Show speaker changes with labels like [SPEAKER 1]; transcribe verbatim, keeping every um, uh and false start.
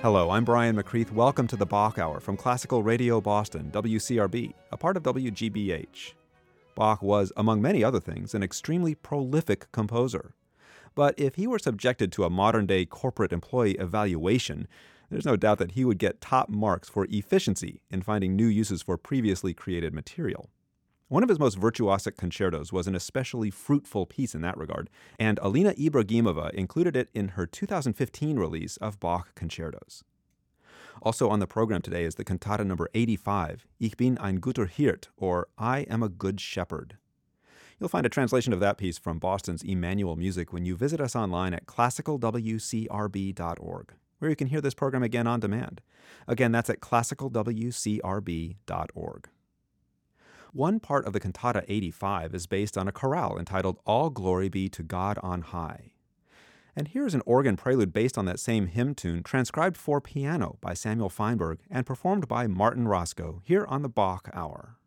[SPEAKER 1] Hello, I'm Brian McCreath. Welcome to the Bach Hour from Classical Radio Boston, W C R B, a part of W G B H. Bach was, among many other things, an extremely prolific composer. But if he were subjected to a modern-day corporate employee evaluation, there's no doubt that he would get top marks for efficiency in finding new uses for previously created material. One of his most virtuosic concertos was an especially fruitful piece in that regard, and Alina Ibragimova included it in her two thousand fifteen release of Bach Concertos. Also on the program today is the cantata number eighty-five, Ich bin ein guter Hirt, or I am a good shepherd. You'll find a translation of that piece from Boston's Emmanuel Music when you visit us online at classical w c r b dot org, where you can hear this program again on demand. Again, that's at classical w c r b dot org. One part of the cantata eighty-five is based on a chorale entitled All Glory Be to God on High. And here's an organ prelude based on that same hymn tune, transcribed for piano by Samuel Feinberg and performed by Martin Roscoe here on the Bach Hour.